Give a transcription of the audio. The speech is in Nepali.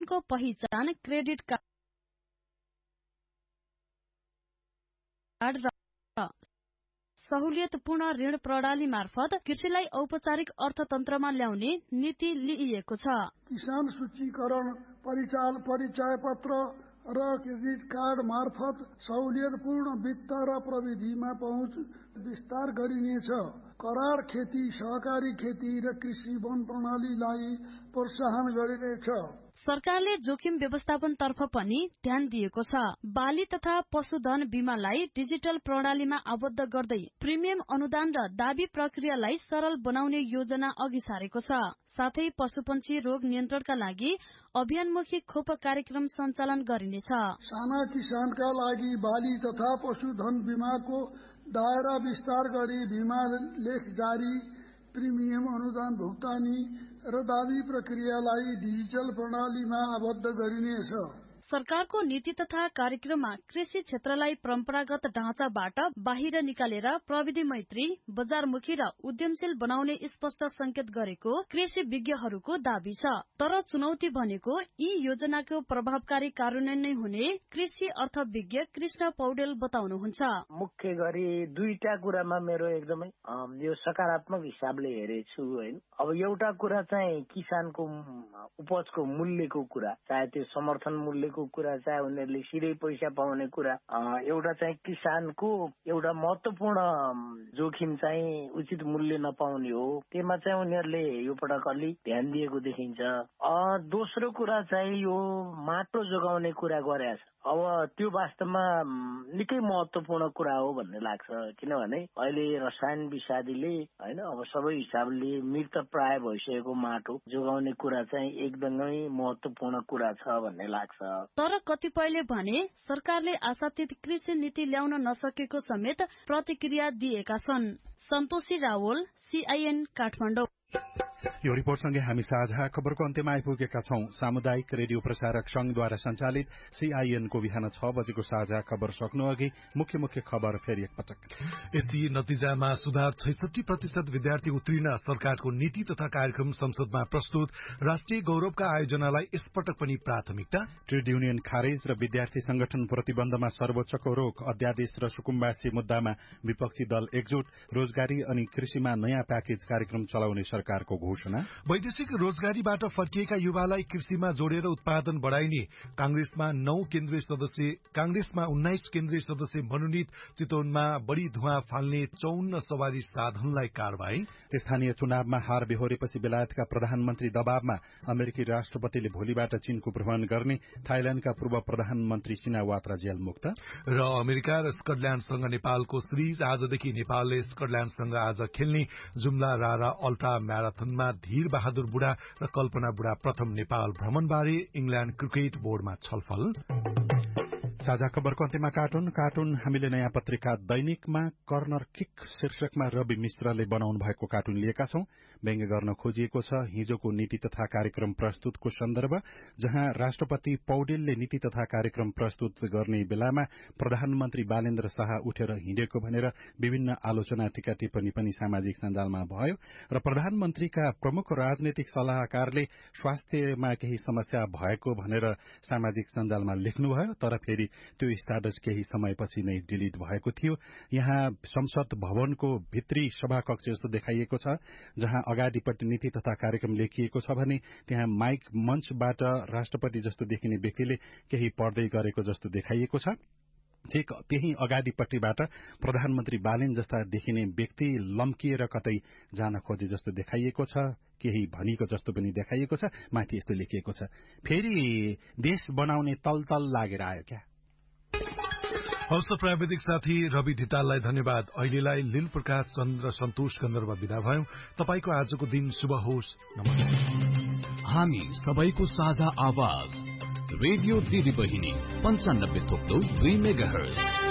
किसानको पहिचान क्रेडिट कार्ड र सहुलियतपूर्ण ऋण प्रणाली मार्फत कृषिलाई औपचारिक अर्थतन्त्रमा ल्याउने नीति लिइएको छ। किसान सूचीकरण, परिचय पत्र र क्रेडिट कार्ड मार्फत सहुलियतपूर्ण वित्त र प्रविधिमा पहुँच विस्तार गरिनेछ। करार खेती, सहकारी खेती र कृषि वन प्रणालीलाई प्रोत्साहन गरिनेछ। सरकारले जोखिम व्यवस्थापन तर्फ पनि ध्यान दिएको छ। बाली तथा पशुधन बीमालाई डिजिटल प्रणालीमा आबद्ध गर्दै प्रिमियम अनुदान र दाबी प्रक्रियालाई सरल बनाउने योजना अघि सारेको छ। साथै पशुपन्छी रोग नियन्त्रणका लागि अभियानमुखी खोप कार्यक्रम सञ्चालन गरिनेछ। साना किसानका लागि बाली तथा पशुधन बीमाको दायरा विस्तार गरी बीमा लेख जारी, प्रिमियम अनुदान भुक्तानी र दाबी प्रक्रियालाई डिजिटल प्रणालीमा आबद्ध गरिनेछ। सरकारको नीति तथा कार्यक्रममा कृषि क्षेत्रलाई परम्परागत ढाँचाबाट बाहिर निकालेर प्रविधि मैत्री, बजारमुखी र उद्यमशील बनाउने स्पष्ट संकेत गरेको कृषि विज्ञहरूको दाबी छ। तर चुनौती भनेको यी योजनाको प्रभावकारी कार्यान्वयन नै हुने कृषि अर्थविज्ञ कृष्ण पौडेल बताउनुहुन्छ। मुख्य गरी दुईटा कुरामा मेरो एकदमै यो सकारात्मक हिसाबले हेरेछु हैन। अब एउटा कुरा चाहिँ किसानको उपजको मूल्यको कुरा, चाहे त्यो समर्थन मूल्यको कुरा, चाहे उनीहरूले सिधै पैसा पाउने कुरा। एउटा चाहिँ किसानको एउटा महत्वपूर्ण जोखिम चाहिँ उचित मूल्य नपाउने हो, त्यसमा चाहिँ उनीहरूले यो पटक अलि ध्यान दिएको देखिन्छ। दोस्रो कुरा चाहिँ यो माटो जोगाउने कुरा गरेछ। अब त्यो वास्तवमा निकै महत्वपूर्ण कुरा हो भन्ने लाग्छ, किनभने अहिले रसायन विषादीले हैन अब सबै हिसाबले मृत प्राय भइसकेको माटो जोगाउने कुरा चाहिँ एकदमै महत्वपूर्ण कुरा छ भन्ने लाग्छ। तर कतिपयले भने सरकारले आशातीत कृषि नीति ल्याउन नसकेको समेत प्रतिक्रिया दिएका छन्। सन्तोषी रावल, CIN काठमाडौँ। यो रिपोर्टसँगै हामी साझा खबरको अन्त्यमा आइपुगेका छौं। सामुदायिक रेडियो प्रसारक संघद्वारा सञ्चालित CIN को बिहान 6 बजेको साझा खबर सक्नु अघि मुख्य खबर फेरि एकपटक। एसई नतिजामा सुधार, 66% विद्यार्थी उत्तीर्ण, सरकारको नीति तथा कार्यक्रम संसदमा प्रस्तुत, राष्ट्रिय गौरवका आयोजनालाई यसपटक पनि प्राथमिकता। ट्रेड युनियन खारेज र विद्यार्थी संगठन प्रतिबन्धमा सर्वोच्चको रोक, अध्यादेश र सुकुम्बासी मुद्दामा विपक्षी दल एकजुट, रोजगारी अनि कृषिमा नयाँ प्याकेज कार्यक्रम चलाउने सरकारको घोषणा। वैदेशिक रोजगारीबाट फर्किएका युवालाई कृषिमा जोडेर उत्पादन बढ़ाइने, कांग्रेसमा 19 केन्द्रीय सदस्य मनोनित, चितवनमा बढ़ी धुवाँ फाल्ने 54 सवारी साधनलाई कारबाही। स्थानीय चुनावमा हार बेहोरेपछि बेलायतका प्रधानमन्त्री दबावमा, अमेरिकी राष्ट्रपतिले भोलिबाट चीनको भ्रमण गर्ने, थाइल्याण्डका पूर्व प्रधानमन्त्री सिनावात्रा जेल मुक्त। र अमेरिका र स्कटल्याण्डसँग नेपालको सिरिज, आजदेखि नेपालले स्कटल्याण्डसँग आज खेल्ने। जुम्ला रारा अल्ट्रा म्याराथनमा धीर बहादुर बुढा र कल्पना बुढा प्रथम नेपाल भ्रमणबारे इंग्ल्याण्ड क्रिकेट बोर्डमा छलफल। साझा खबरको अन्त्यमा कार्टुन हामीले नयाँ पत्रिका दैनिकमा कर्नर किक शीर्षकमा रवि मिश्रले बनाउनु भएको कार्टुन लिएका छौं। व्यङ्ग्य गर्न खोजिएको छ हिजोको नीति तथा कार्यक्रम प्रस्तुतको सन्दर्भ, जहाँ राष्ट्रपति पौडेलले नीति तथा कार्यक्रम प्रस्तुत गर्ने बेलामा प्रधानमन्त्री बालेन्द्र शाह उठेर हिँडेको भनेर विभिन्न आलोचना टीका टिप्पणी पनि सामाजिक सञ्जालमा भयो र प्रधानमन्त्रीका प्रमुख राजनैतिक सल्लाहकारले स्वास्थ्यमा केही समस्या भएको भनेर सामाजिक सञ्जालमा लेख्नुभयो। तर फेरि त्यो स्ट्याटस केही समयपछि नै डिलिट भएको थियो। यहाँ संसद भवनको भित्री सभाकक्ष जस्तो देखाइएको छ, जहाँ अगाडिपट्टि नीति तथा कार्यक्रम लेखिएको छ भने त्यहाँ माइक मञ्चबाट राष्ट्रपति जस्तो देखिने व्यक्तिले केही पढ्दै गरेको जस्तो देखाइएको छ। ठिक त्यही अगाडिपट्टिबाट प्रधानमन्त्री बालेन जस्ता देखिने व्यक्ति लम्किएर कतै जान खोजे जस्तो देखाइएको छ, केही भनिएको जस्तो पनि देखाइएको छ। माथि यस्तो लेखिएको छ, फेरि देश बनाउने तलतल लागेर आयो क्या। हवस्, प्राविधिक साथी रवि ढिटाललाई धन्यवाद। अहिलेलाई लील प्रकाश चन्द्र सन्तोष गन्धर्व विदा भयौं। तपाईको आजको दिन शुभ होस्। नमस्कार। हामी सबैको साझा आवाज रेडियो दिदी बहिनी 95.2 मेगाहर्ज।